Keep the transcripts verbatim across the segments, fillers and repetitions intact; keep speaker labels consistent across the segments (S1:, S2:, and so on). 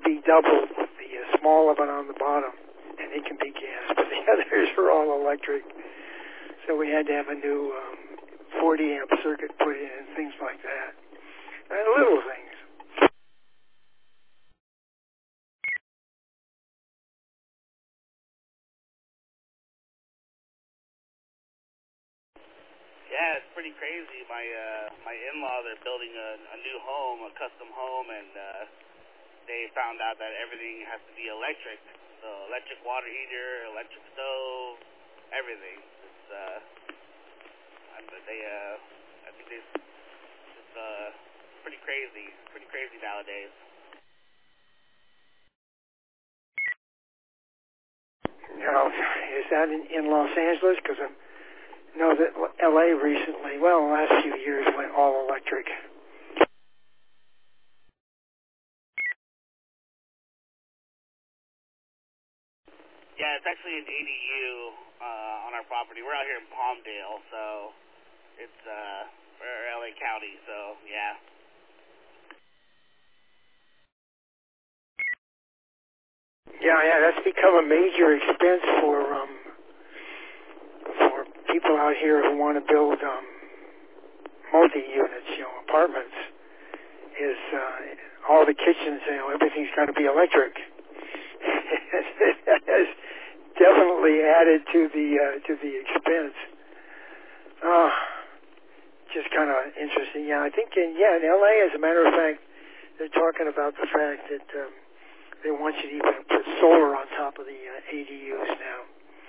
S1: be double, the uh, smaller one on the bottom, and it can be gas, but the others are all electric. So we had to have a new um, forty amp circuit put in and things like that. And little things.
S2: Yeah, it's pretty crazy. My uh, my in-law, they're building a, a new home, a custom home, and uh, they found out that everything has to be electric. So electric water heater, electric stove, everything. It's uh, I, they uh, I think they, it's uh, pretty crazy, pretty crazy nowadays.
S1: Now, is that in, in Los Angeles? Because I know that L A recently, well, the last few years went all electric.
S2: Yeah, it's actually an A D U uh, on our property. We're out here in Palmdale, so it's uh, we're L A County, so yeah.
S1: Yeah, yeah, that's become a major expense for um for people out here who want to build um multi-units, you know, apartments. Is uh, all the kitchens, you know, everything's got to be electric. That has definitely added to the uh, to the expense. Uh, just kind of interesting. Yeah, I think in yeah in L A, as a matter of fact, they're talking about the fact that um, they want you to even put solar on top of the uh, A D Us now.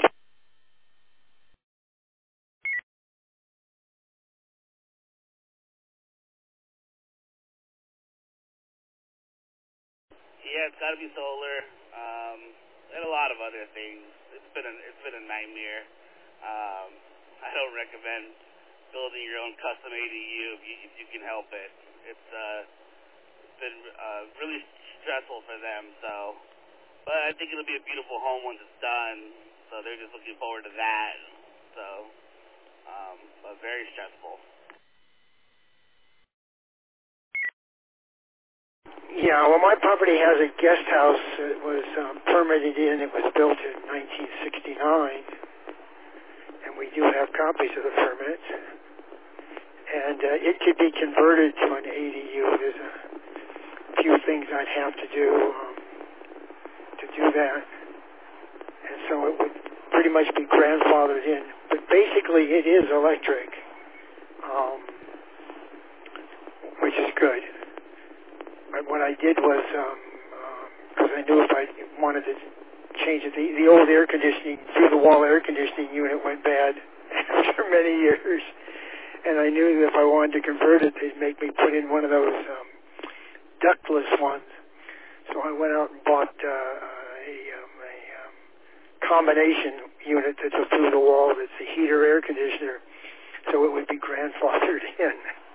S2: Yeah, it's got to be solar, um, and a lot of other things. It's been a, it's been a nightmare. Um, I don't recommend building your own custom A D U if you, if you can help it. It's uh, it's been uh, really stressful for them. So, but I think it'll be a beautiful home once it's done. So they're just looking forward to that. So, um, but very stressful.
S1: Yeah, well, my property has a guest house. It was um, permitted in. It was built in nineteen sixty-nine, and we do have copies of the permit. And uh, it could be converted to an A D U. There's a few things I'd have to do um, to do that, and so it would pretty much be grandfathered in. But basically, it is electric, um, which is good. But what I did was, because um, um, I knew if I wanted to change it, the, the old air conditioning, through-the-wall air conditioning unit went bad after many years. And I knew that if I wanted to convert it, they'd make me put in one of those um, ductless ones. So I went out and bought uh, a, um, a um, combination unit that's a through-the-wall that's a heater air conditioner, so it would be grandfathered in.